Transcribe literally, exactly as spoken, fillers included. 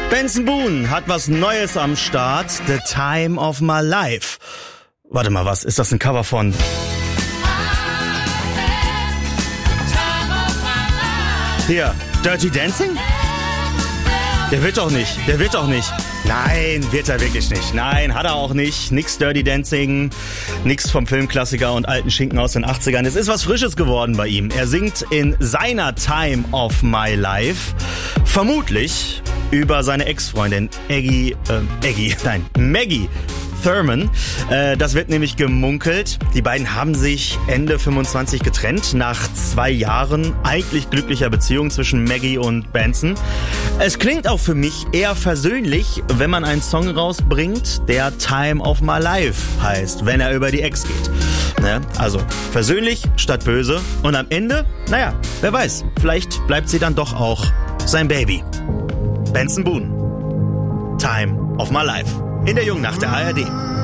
Benson Boone hat was Neues am Start. The Time of My Life. Warte mal, was? Ist das ein Cover von... Hier, Dirty Dancing? Der wird doch nicht, der wird doch nicht. Nein, wird er wirklich nicht. Nein, hat er auch nicht. Nix Dirty Dancing, nix vom Filmklassiker und alten Schinken aus den achtzigern. Es ist was Frisches geworden bei ihm. Er singt in seiner Time of My Life vermutlich über seine Ex-Freundin Aggie, äh, Aggie, nein, Maggie Thurman. Äh, das wird nämlich gemunkelt. Die beiden haben sich Ende fünfundzwanzig getrennt, nach zwei Jahren eigentlich glücklicher Beziehung zwischen Maggie und Benson. Es klingt auch für mich eher versöhnlich, wenn man einen Song rausbringt, der Time of My Life heißt, wenn er über die Ex geht. Ne? Also versöhnlich statt böse. Und am Ende, naja, wer weiß, vielleicht bleibt sie dann doch auch sein Baby. Benson Boone. Time of My Life. In der Jungnacht der A R D.